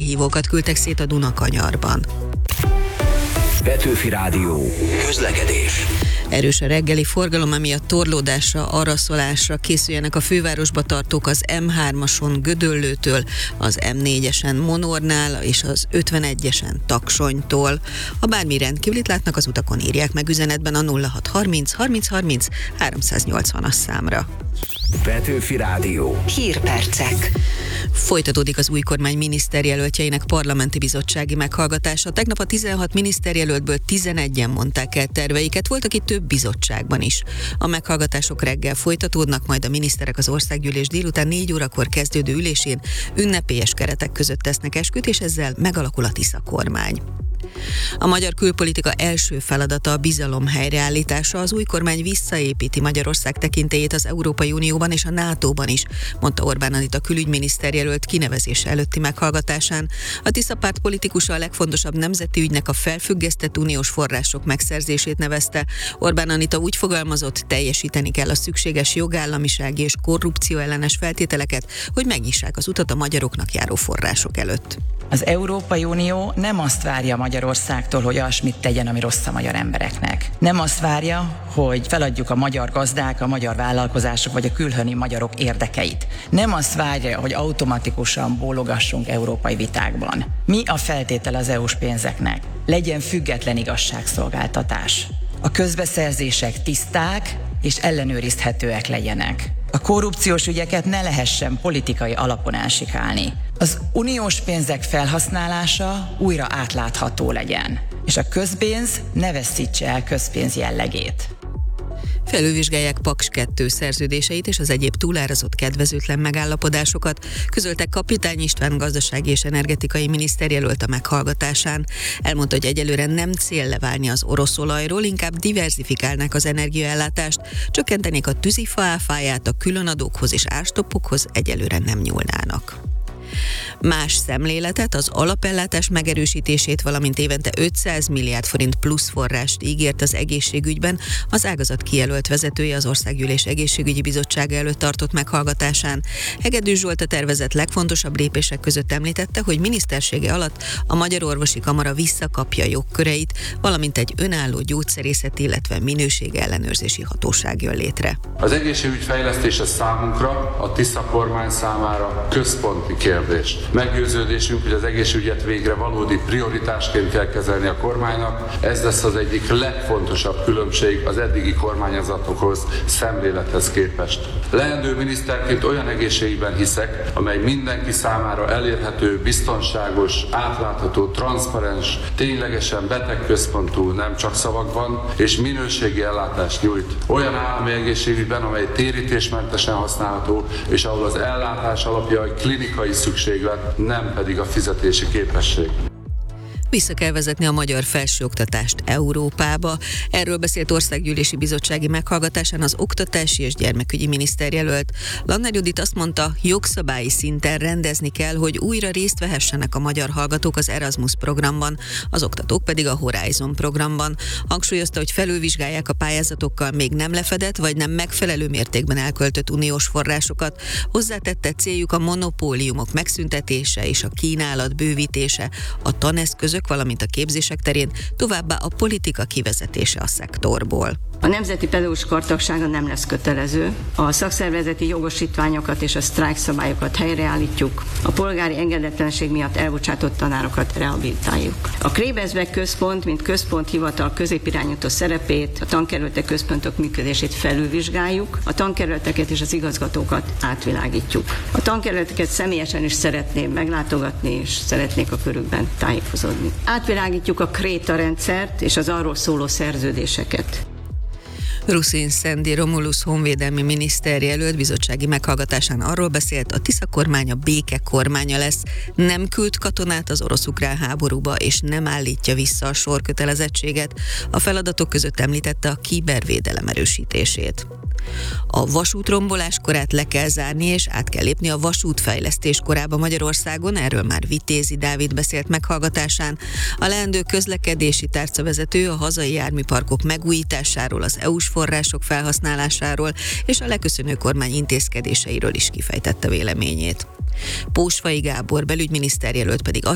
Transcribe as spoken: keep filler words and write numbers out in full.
félhívókat küldtek szét a Dunakanyarban. Petőfi Rádió. Közlekedés. Erős a reggeli forgalom, emiatt torlódásra, araszolásra készüljenek a fővárosba tartók az em hármason Gödöllőtől, az em négyesen Monornál és az ötvenegyesen Taksonytól. Ha bármi rendkívülit látnak az utakon, írják meg üzenetben a nulla hat harminc harminc harminc háromszáznyolcvanas számra. Petőfi Rádió. Hírpercek. Folytatódik az új kormány miniszterjelöltjeinek parlamenti bizottsági meghallgatása. Tegnap a tizenhat miniszterjelöltből tizenegyen mondták el terveiket, voltak itt több bizottságban is. A meghallgatások reggel folytatódnak, majd a miniszterek az országgyűlés délután négy órakor kezdődő ülésén ünnepélyes keretek között tesznek esküt, és ezzel megalakul a Tisza kormány. A magyar külpolitika első feladata a bizalom helyreállítása. Az új kormány visszaépíti Magyarország tekintélyét az Európai Unióban és a nátóban is, mondta Orbán Anita külügyminiszterjelölt kinevezése előtti meghallgatásán. A Tisza párt politikusa a legfontosabb nemzeti ügynek a felfüggesztett uniós források megszerzését nevezte. Orbán Anita úgy fogalmazott, teljesíteni kell a szükséges jogállamisági és korrupció ellenes feltételeket, hogy megnyissák az utat a magyaroknak járó források előtt. Az Európai Unió nem azt várja Magyarországtól, hogy olyasmit tegyen, ami rossz a magyar embereknek. Nem azt várja, hogy feladjuk a magyar gazdák, a magyar vállalkozások vagy a külhöni magyarok érdekeit. Nem azt várja, hogy automatikusan bólogassunk európai vitákban. Mi a feltétel az é u-s pénzeknek? Legyen független igazságszolgáltatás. A közbeszerzések tiszták és ellenőrizhetőek legyenek. A korrupciós ügyeket ne lehessen politikai alapon elsikálni. Az uniós pénzek felhasználása újra átlátható legyen, és a közpénz ne veszítse el közpénz jellegét. Felülvizsgálják Paks kettő szerződéseit és az egyéb túlárazott kedvezőtlen megállapodásokat, közöltek Kapitány István gazdasági és energetikai miniszterjelölt a meghallgatásán. Elmondta, hogy egyelőre nem cél leválni az orosz olajról, inkább diverzifikálnák az energiaellátást, csökkentenék a tűzifa áfáját, a különadókhoz és árstoppokhoz egyelőre nem nyúlnának. Más szemléletet, az alapellátás megerősítését, valamint évente ötszáz milliárd forint plusz forrást ígért az egészségügyben az ágazat kijelölt vezetője az Országgyűlés Egészségügyi Bizottsága előtt tartott meghallgatásán. Hegedűs Zsolt a tervezett legfontosabb lépések között említette, hogy minisztersége alatt a Magyar Orvosi Kamara visszakapja jogköreit, valamint egy önálló gyógyszerészeti, illetve minőségellenőrzési hatóság jön létre. Az egészségügy fejlesztése számunkra, a Tisza kormány számára központi kérdés. Meggyőződésünk, hogy az egészségügyet végre valódi prioritásként kell kezelni a kormánynak. Ez lesz az egyik legfontosabb különbség az eddigi kormányzatokhoz, szemlélethez képest. Leendő miniszterként olyan egészségügyben hiszek, amely mindenki számára elérhető, biztonságos, átlátható, transzparens, ténylegesen betegközpontú, nem csak szavakban, és minőségi ellátást nyújt. Olyan állami egészségügyben, amely térítésmentesen használható, és ahol az ellátás alapja a klinikai szükséglet, nem pedig a fizetési képesség. Vissza kell vezetni a magyar felsőoktatást Európába. Erről beszélt országgyűlési bizottsági meghallgatásán az oktatási és gyermekügyi miniszterjelölt. Lanner Judit azt mondta, jogszabályi szinten rendezni kell, hogy újra részt vehessenek a magyar hallgatók az Erasmus programban, az oktatók pedig a Horizon programban. Hangsúlyozta, hogy felülvizsgálják a pályázatokkal még nem lefedett vagy nem megfelelő mértékben elköltött uniós forrásokat. Hozzátette, céljuk a monopóliumok megszüntetése és a kínálat bővítése, a taneszközök, valamint a képzések terén, továbbá a politika kivezetése a szektorból. A Nemzeti Pedagógus Kartagsága nem lesz kötelező. A szakszervezeti jogosítványokat és a sztrájkszabályokat helyreállítjuk. A polgári engedetlenség miatt elbocsátott tanárokat rehabilitáljuk. A Krébersbeck központ, mint központhivatal középirányító szerepét, a tankerületek központok működését felülvizsgáljuk, a tankerületeket és az igazgatókat átvilágítjuk. A tankerületeket személyesen is szeretném meglátogatni, és szeretnék a körükben tájékozódni. Átvilágítjuk a Kréta rendszert és az arról szóló szerződéseket. Ruszin Szendi Romulus honvédelmi miniszterjelölt bizottsági meghallgatásán arról beszélt, a Tisza kormánya béke kormánya lesz, nem küld katonát az orosz-ukrán háborúba, és nem állítja vissza a sorkötelezettséget. A feladatok között említette a kibervédelem erősítését. A vasútrombolás korát le kell zárni, és át kell lépni a vasútfejlesztés korába Magyarországon, erről már Vitézi Dávid beszélt meghallgatásán. A leendő közlekedési tárcavezető a hazai járműparkok megújításáról, az é u-s források felhasználásáról és a leköszönő kormány intézkedéseiről is kifejtette véleményét. Pósfai Gábor belügyminiszterjelölt pedig azt